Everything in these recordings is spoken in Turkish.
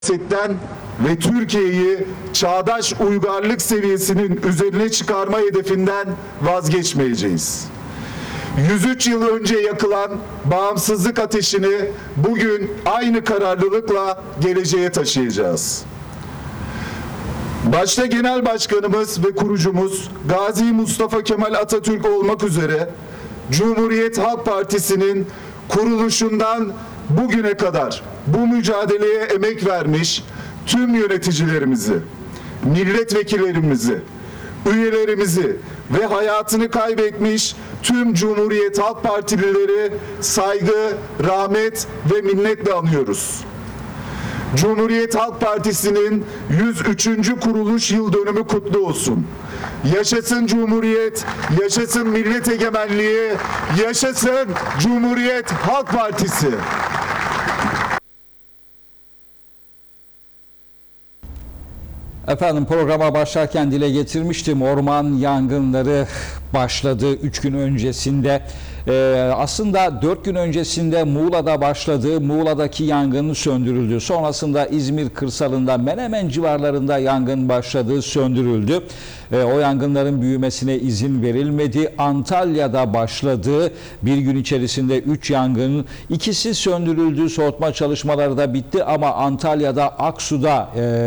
siyasetten ve Türkiye'yi çağdaş uygarlık seviyesinin üzerine çıkarma hedefinden vazgeçmeyeceğiz. 103 yıl önce yakılan bağımsızlık ateşini bugün aynı kararlılıkla geleceğe taşıyacağız. Başta Genel Başkanımız ve kurucumuz Gazi Mustafa Kemal Atatürk olmak üzere Cumhuriyet Halk Partisi'nin kuruluşundan bugüne kadar bu mücadeleye emek vermiş tüm yöneticilerimizi, milletvekillerimizi, üyelerimizi ve hayatını kaybetmiş tüm Cumhuriyet Halk Partilileri saygı, rahmet ve minnetle anıyoruz. Cumhuriyet Halk Partisi'nin 103. kuruluş yıl dönümü kutlu olsun. Yaşasın Cumhuriyet, yaşasın millet egemenliği, yaşasın Cumhuriyet Halk Partisi. Efendim, programa başlarken dile getirmiştim. Orman yangınları başladı 3 gün öncesinde. Aslında 4 gün öncesinde Muğla'da başladı. Muğla'daki yangın söndürüldü. Sonrasında İzmir kırsalında, Menemen civarlarında yangın başladı, söndürüldü. O yangınların büyümesine izin verilmedi. Antalya'da başladı. Bir gün içerisinde 3 yangın. İkisi söndürüldü. Soğutma çalışmaları da bitti ama Antalya'da Aksu'da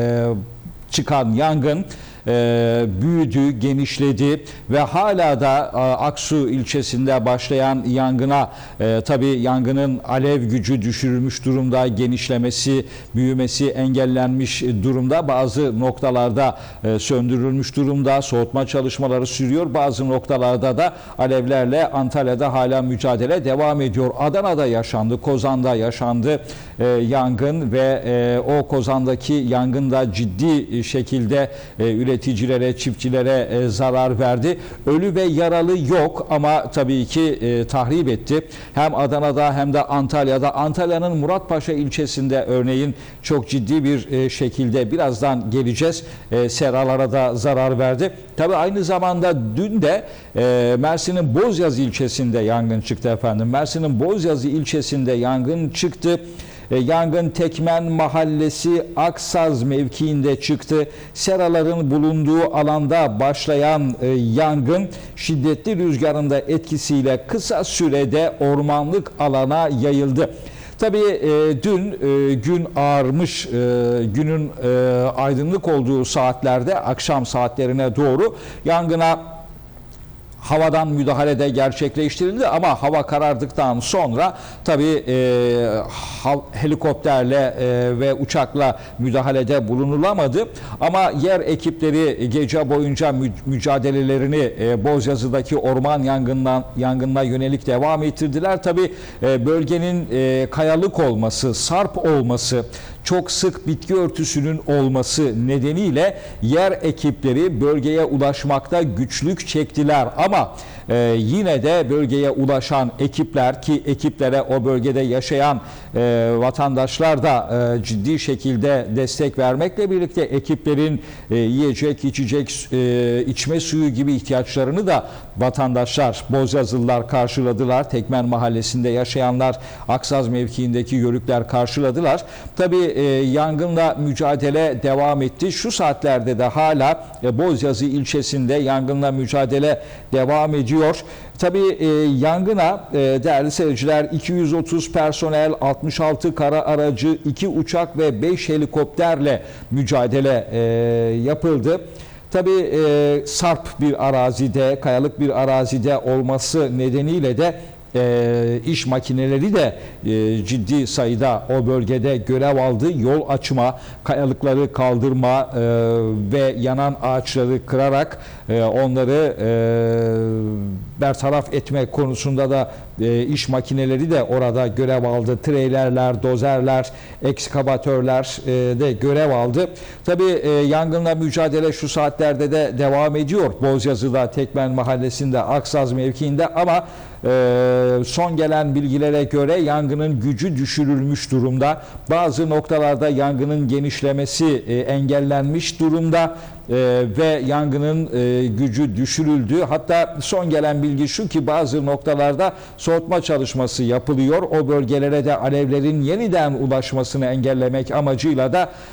çıkan yangın büyüdü, genişledi ve hala da Aksu ilçesinde başlayan yangına tabii yangının alev gücü düşürülmüş durumda, genişlemesi, büyümesi engellenmiş durumda. Bazı noktalarda söndürülmüş durumda, soğutma çalışmaları sürüyor. Bazı noktalarda da alevlerle Antalya'da hala mücadele devam ediyor. Adana'da yaşandı, Kozan'da yaşandı yangın ve o Kozan'daki yangında ciddi şekilde üreticilere, çiftçilere zarar verdi. Ölü ve yaralı yok ama tabii ki tahrip etti. Hem Adana'da hem de Antalya'da. Antalya'nın Muratpaşa ilçesinde örneğin çok ciddi bir şekilde, birazdan geleceğiz, seralara da zarar verdi. Tabii aynı zamanda dün de Mersin'in Bozyazı ilçesinde yangın çıktı efendim. Mersin'in Bozyazı ilçesinde yangın çıktı. Yangın Tekmen Mahallesi Aksaz mevkiinde çıktı. Seraların bulunduğu alanda başlayan yangın şiddetli rüzgarın da etkisiyle kısa sürede ormanlık alana yayıldı. Tabii dün gün ağarmış, günün aydınlık olduğu saatlerde, akşam saatlerine doğru yangına havadan müdahale de gerçekleştirildi ama hava karardıktan sonra tabii helikopterle ve uçakla müdahalede bulunulamadı. Ama yer ekipleri gece boyunca mücadelelerini Bozyazı'daki orman yangınına yönelik devam ettirdiler. Tabii bölgenin kayalık olması, sarp olması, çok sık bitki örtüsünün olması nedeniyle yer ekipleri bölgeye ulaşmakta güçlük çektiler. Ama yine de bölgeye ulaşan ekipler, ki ekiplere o bölgede yaşayan vatandaşlar da ciddi şekilde destek vermekle birlikte ekiplerin yiyecek, içecek, içme suyu gibi ihtiyaçlarını da vatandaşlar, Bozyazılılar karşıladılar. Tekmen Mahallesi'nde yaşayanlar, Aksaz mevkiindeki yörükler karşıladılar. Tabii yangınla mücadele devam etti. Şu saatlerde de hala Bozyazı ilçesinde yangınla mücadele devam ediyor. Tabii yangına değerli seyirciler 230 personel, 66 kara aracı, 2 uçak ve 5 helikopterle mücadele yapıldı. Tabii sarp bir arazide, kayalık bir arazide olması nedeniyle de iş makineleri de ciddi sayıda o bölgede görev aldı. Yol açma, kayalıkları kaldırma ve yanan ağaçları kırarak onları bertaraf etme konusunda da iş makineleri de orada görev aldı. Treylerler, dozerler, ekskavatörler de görev aldı. Tabii yangınla mücadele şu saatlerde de devam ediyor. Bozyazı'da, Tekmen Mahallesi'nde, Aksaz mevkiinde ama son gelen bilgilere göre yangının gücü düşürülmüş durumda. Bazı noktalarda yangının genişlemesi engellenmiş durumda. ve yangının gücü düşürüldü. Hatta son gelen bilgi şu ki bazı noktalarda soğutma çalışması yapılıyor. O bölgelere de alevlerin yeniden ulaşmasını engellemek amacıyla da